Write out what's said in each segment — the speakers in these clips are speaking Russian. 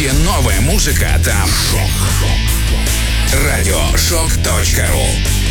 Где новая музыка, там радиошок.ру.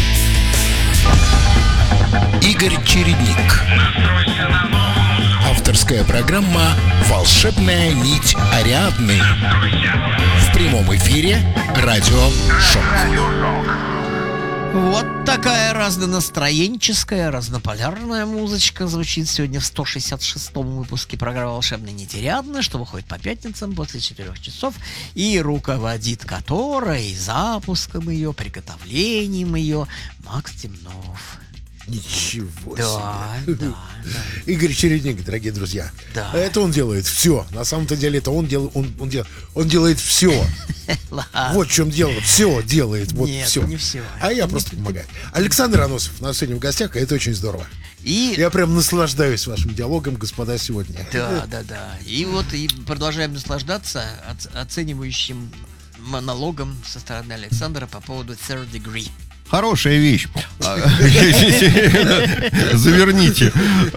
Игорь Чередник. Авторская программа «Волшебная нить Ариадны». В прямом эфире Радио Шок. Вот такая разнонастроенческая, разнополярная музычка звучит сегодня в 166-м выпуске программы «Волшебная нить Ариадны», что выходит по пятницам после 4 часов, и руководит которой запуском ее, приготовлением ее Макс Темнов. Ничего Да, себе. да. Игорь Чередник, дорогие друзья. Да. Это он делает все. На самом-то деле это он делает все. Вот в чем дело. Все делает. Вот Нет, все. не все. А я просто помогаю. Александр Аносов у нас сегодня в гостях, и это очень здорово. И... Я прям наслаждаюсь вашим диалогом, господа, сегодня. Да. И вот и продолжаем наслаждаться оценивающим монологом со стороны Александра по поводу Third Degree. Хорошая вещь. Заверните.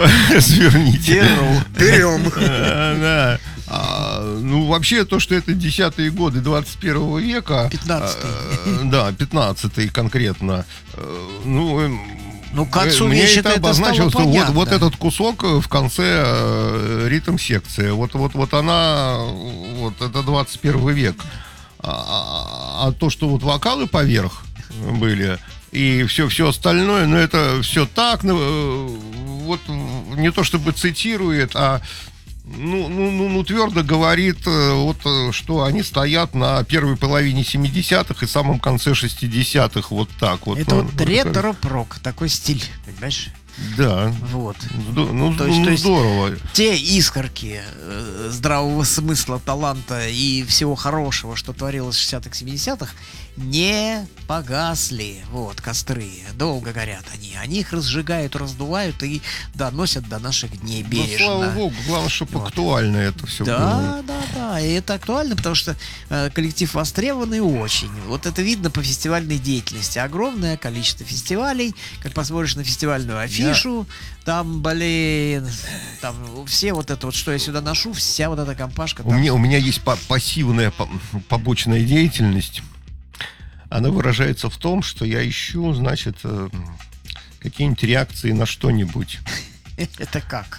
Берем. Да. Ну, вообще, то, что это 10-е годы 21 века... 15-й. Да, 15-й конкретно. Ну, к отцу мне вещи это это обозначило, стало что понятно. вот этот кусок в конце ритм-секции. Вот она, вот это 21 век. А то, что вот вокалы поверх были, и все остальное, но это все так, вот не то чтобы цитирует, а твердо говорит, вот, что они стоят на первой половине 70-х и самом конце 60-х, вот так вот. Это вот ретро-прок, такой стиль, понимаешь? Да. Вот. То есть здорово. Те искорки здравого смысла, таланта и всего хорошего, что творилось в 60-х, 70-х, не погасли. Вот, костры. Долго горят они. Они их разжигают, раздувают и доносят до наших дней бережно. Слава богу, главное, чтобы актуально это все было. Да. И это актуально, потому что коллектив востребованный очень. Вот это видно по фестивальной деятельности. Огромное количество фестивалей. Как посмотришь на фестивальную афишу, там, там все вот это вот, что я сюда ношу, вся вот эта компашка. У меня есть пассивная побочная деятельность. Она выражается в том, что я ищу, значит, какие-нибудь реакции на что-нибудь. Это как?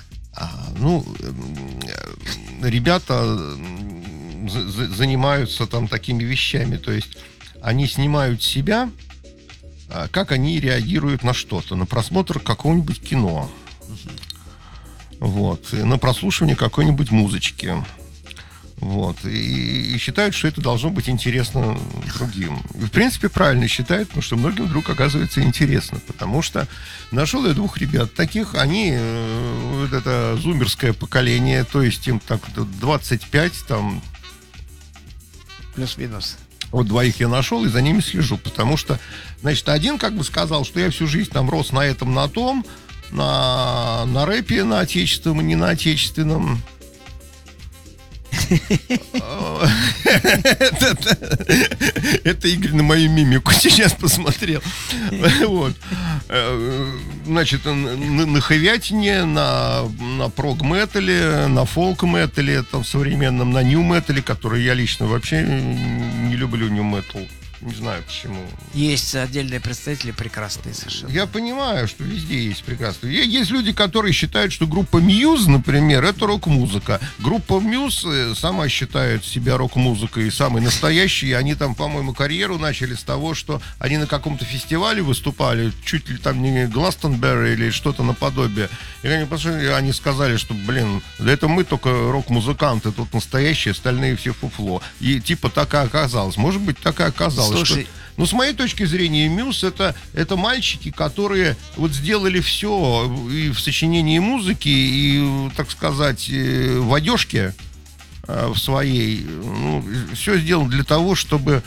Ребята занимаются там такими вещами. То есть они снимают себя, как они реагируют на что-то. На просмотр какого-нибудь кино. Вот. И на прослушивание какой-нибудь музычки. Вот. И считают, что это должно быть интересно другим. И, в принципе, правильно считают, потому что многим вдруг оказывается интересно. Потому что нашел я 2 ребят таких, они вот это зумерское поколение, то есть им так 25 там. Плюс-минус. Вот 2 я нашел и за ними слежу. Потому что, значит, один как бы сказал, что я всю жизнь там рос на этом, на том, на рэпе, на отечественном и не на отечественном. Это Игорь на мою мимику сейчас посмотрел. Вот. Значит, на хэвятине, на прог-метале, на фолк-метале, там, современном, на нью-метале, который я лично вообще не люблю нью-метал. Не знаю почему. Есть отдельные представители прекрасные совершенно. Я понимаю, что везде есть прекрасные. Есть люди, которые считают, что группа Muse, например, это рок-музыка. Группа Muse сама считает себя рок-музыкой, самой настоящей. Они там, по-моему, карьеру начали с того, что они на каком-то фестивале выступали, чуть ли там не Гластонберри или что-то наподобие. И они сказали, что, да это мы только рок-музыканты, тут настоящие, остальные все фуфло. И типа так и оказалось. Может быть, так и оказалось. Слушай, с моей точки зрения, Muse это мальчики, которые вот сделали все и в сочинении музыки, и, так сказать, в одежке в своей. Все сделано для того, чтобы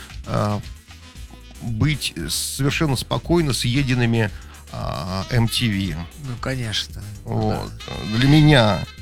быть совершенно спокойно съеденными MTV. Ну, конечно. Вот. Для меня